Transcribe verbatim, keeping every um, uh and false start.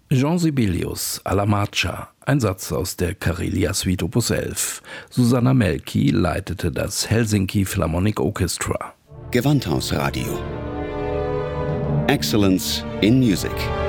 Jean Sibelius, Alla Marcia, ein Satz aus der Karelia-Suite Opus elf. Susanna Melki leitete das Helsinki Philharmonic Orchestra. Gewandhausradio. Excellence in Music.